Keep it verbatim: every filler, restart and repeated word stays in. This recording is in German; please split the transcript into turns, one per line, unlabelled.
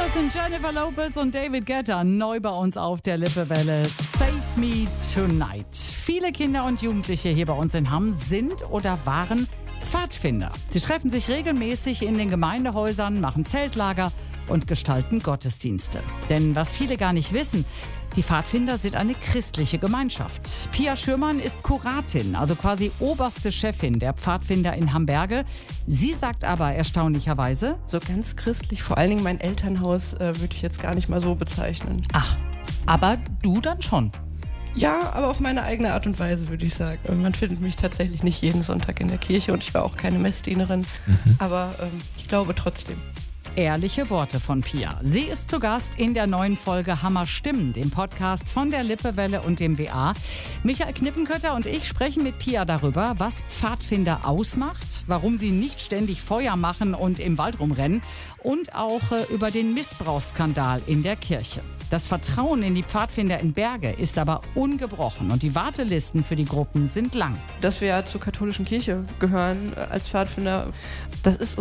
Das sind Jennifer Lopez und David Guetta, neu bei uns auf der Lippewelle. Save Me Tonight. Viele Kinder und Jugendliche hier bei uns in Hamm sind oder waren Pfadfinder. Sie treffen sich regelmäßig in den Gemeindehäusern, machen Zeltlager und gestalten Gottesdienste. Denn was viele gar nicht wissen, die Pfadfinder sind eine christliche Gemeinschaft. Pia Schürmann ist Kuratin, also quasi oberste Chefin der Pfadfinder in Hamberge. Sie sagt aber erstaunlicherweise:
So ganz christlich, vor allen Dingen mein Elternhaus, äh, würde ich jetzt gar nicht mal so bezeichnen.
Ach, aber du dann schon?
Ja, aber auf meine eigene Art und Weise, würde ich sagen. Man findet mich tatsächlich nicht jeden Sonntag in der Kirche und ich war auch keine Messdienerin. Mhm. Aber ähm, ich glaube trotzdem.
Ehrliche Worte von Pia. Sie ist zu Gast in der neuen Folge Hammer Stimmen, dem Podcast von der Lippewelle und dem W A. Michael Knippenkötter und ich sprechen mit Pia darüber, was Pfadfinder ausmacht, warum sie nicht ständig Feuer machen und im Wald rumrennen und auch äh, über den Missbrauchsskandal in der Kirche. Das Vertrauen in die Pfadfinder in Berge ist aber ungebrochen und die Wartelisten für die Gruppen sind lang.
Dass wir ja zur katholischen Kirche gehören als Pfadfinder, das ist